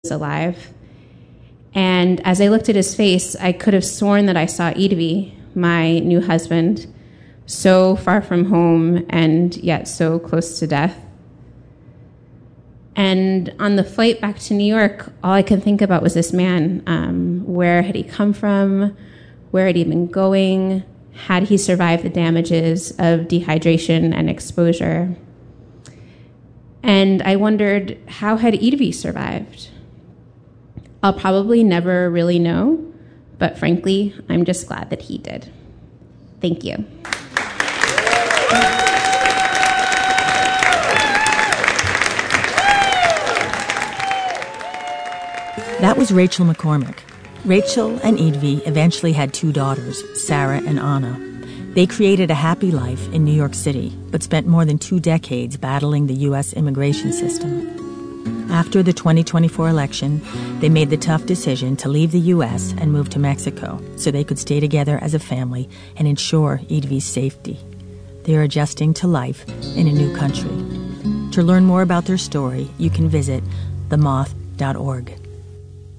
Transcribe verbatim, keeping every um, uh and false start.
alive. And as I looked at his face, I could have sworn that I saw Idvi, my new husband, so far from home and yet so close to death. And on the flight back to New York, all I could think about was this man. Um, where had he come from? Where had he been going? Had he survived the damages of dehydration and exposure? And I wondered, how had Idvi survived? I'll probably never really know, but frankly, I'm just glad that he did. Thank you. That was Rachel McCormick. Rachel and Idvi eventually had two daughters, Sarah and Anna. They created a happy life in New York City, but spent more than two decades battling the U S immigration system. After the twenty twenty-four election, they made the tough decision to leave the U S and move to Mexico so they could stay together as a family and ensure Idvi's safety. They are adjusting to life in a new country. To learn more about their story, you can visit the moth dot org.